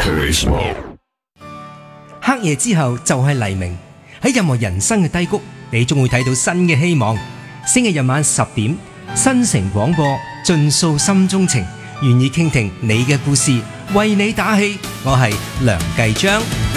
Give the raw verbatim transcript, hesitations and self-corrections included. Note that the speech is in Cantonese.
黑夜之後就係黎明，喺任何人生嘅低谷，你終會睇到新嘅希望。星期日晚十點，新城廣播盡訴心中情，願意傾聽你嘅故事，為你打氣。我係梁繼章。